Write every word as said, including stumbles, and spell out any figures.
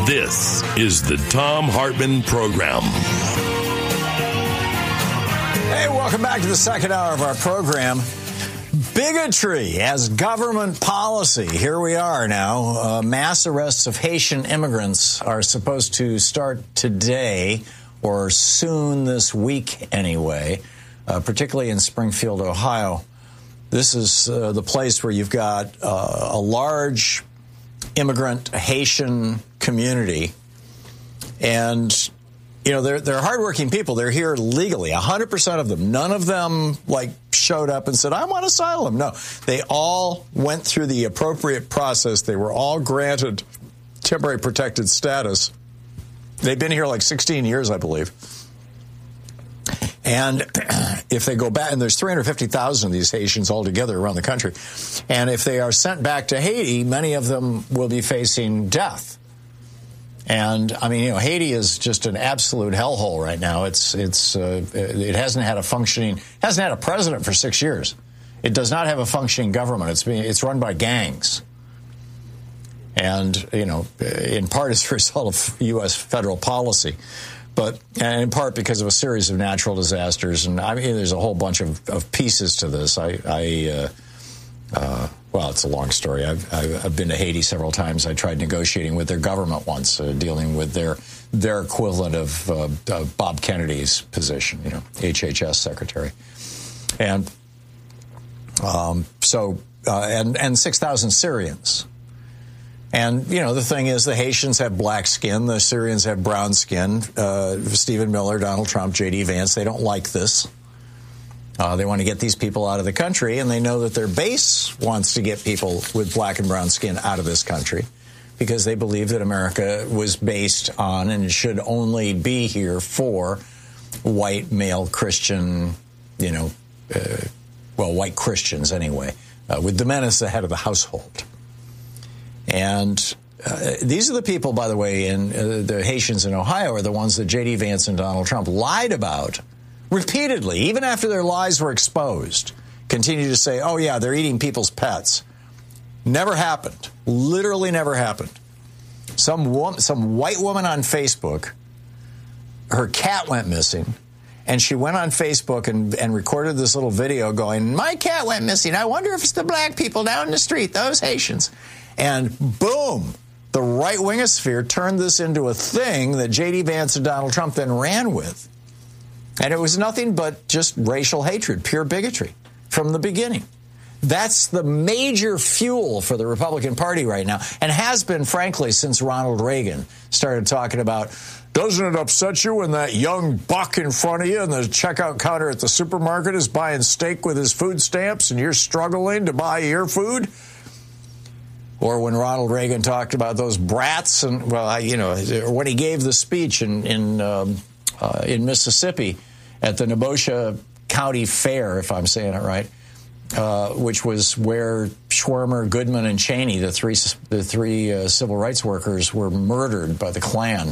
This is the Thom Hartmann Program. Hey, welcome back to the second hour of our program. Bigotry as government policy. Here we are now. Uh, mass arrests of Haitian immigrants are supposed to start today or soon this week anyway, uh, particularly in Springfield, Ohio. This is uh, the place where you've got uh, a large immigrant Haitian community. And, you know, they're, they're hardworking people. They're here legally, one hundred percent of them. None of them, like, showed up and said, I want asylum. No, they all went through the appropriate process. They were all granted temporary protected status. They've been here like sixteen years, I believe. And if they go back, and there's three hundred fifty thousand of these Haitians altogether around the country, and if they are sent back to Haiti, many of them will be facing death. And, I mean, you know, Haiti is just an absolute hellhole right now. It's, it's, uh, it hasn't had a functioning, hasn't had a president for six years. It does not have a functioning government. It's being, it's run by gangs. And, you know, in part as a result of U S federal policy, but and in part because of a series of natural disasters. And I mean, there's a whole bunch of, of pieces to this. I, I uh, uh, well, it's a long story. I've, I've been to Haiti several times. I tried negotiating with their government once, uh, dealing with their their equivalent of uh, uh, Bob Kennedy's position, you know, H H S secretary, and um, so uh, and and six thousand Syrians. And, you know, the thing is, the Haitians have black skin. The Syrians have brown skin. Uh, Stephen Miller, Donald Trump, J D Vance, they don't like this. Uh, they want to get these people out of the country, and they know that their base wants to get people with black and brown skin out of this country because they believe that America was based on and should only be here for white, male, Christian, you know, uh, well, white Christians anyway, uh, with the men as the head of the household. And uh, these are the people, by the way, in uh, the Haitians in Ohio are the ones that J D Vance and Donald Trump lied about repeatedly, even after their lies were exposed. Continue to say, oh, yeah, they're eating people's pets. Never happened. Literally never happened. Some woman, some white woman on Facebook, her cat went missing, and she went on Facebook and, and recorded this little video going, my cat went missing. I wonder if it's the black people down the street, those Haitians. And boom, the right wingosphere turned this into a thing that J D Vance and Donald Trump then ran with. And it was nothing but just racial hatred, pure bigotry from the beginning. That's the major fuel for the Republican Party right now, and has been, frankly, since Ronald Reagan started talking about, doesn't it upset you when that young buck in front of you in the checkout counter at the supermarket is buying steak with his food stamps and you're struggling to buy your food? Or when Ronald Reagan talked about those brats, and well, I, you know, when he gave the speech in in, um, uh, in Mississippi at the Nebosha County Fair, if I'm saying it right, uh, which was where Schwermer, Goodman, and Cheney, the three the three uh, civil rights workers, were murdered by the Klan.